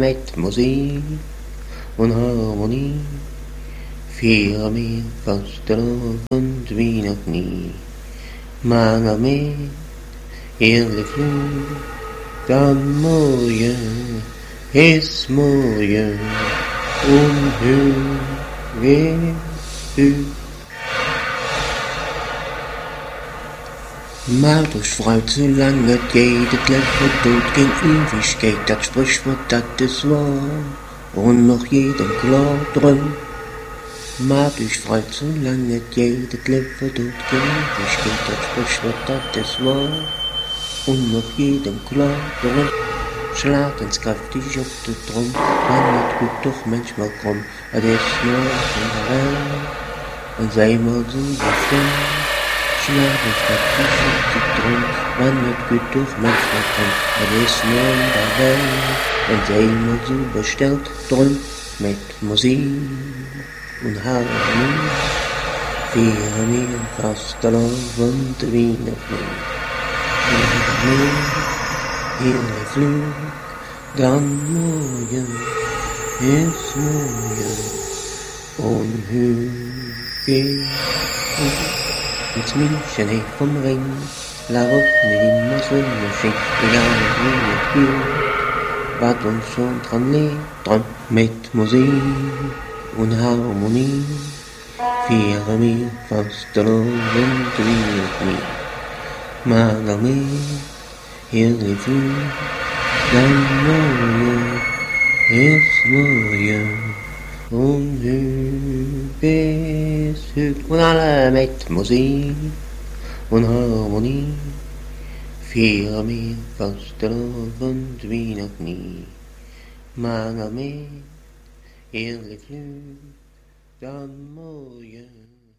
mit Musik und Harmonie, vier mir fast und wie noch nie. Manger med hele flug, der må jeg Hismoje unhöhe. Martus freut so lange geht, das Leben tut kein Ewigkeit, das Sprichwort, das ist wahr, und noch jedem klar drin. Martus freut so lange geht, das Leben tut kein Ewigkeit, das Sprichwort, das ist wahr, und noch jedem klar drin. Schlagenskräftig auf der Drum, man wird gut doch manchmal krumm, das ist nur in der Welt, und sei mal so befreit. Schlagenskräftig auf der Drum, man wird gut doch manchmal krumm, das ist nur in der Welt, und sei mal so bestellt drum, mit Musik und Harmonie, für mir fast Love und wie noch nie. Hele Flug, dann morgen ist morgen unhöge. Ins München vom Ring, la route mit immer so schön, egal wie es geht, was uns schon dran liegt, dran mit Musik und Harmonie, für mir fast Love und wie noch nie. Mager mit hele Flug, dann morgen ist morgen unhöhes Hüt. Und alle mit Musik und Harmonie, für mir fast und wie noch nie. Mager mit hele Flug, dann morgen.